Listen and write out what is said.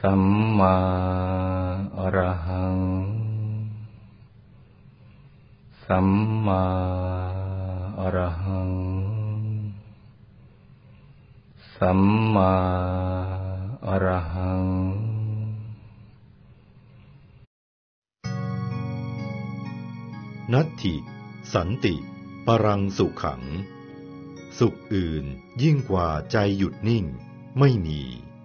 สัมมาอรหังสัมมาอรหังสัมมาอรหังนัตถิสันติปรังสุขังสุขอื่นยิ่งกว่าใจหยุดนิ่งไม่มี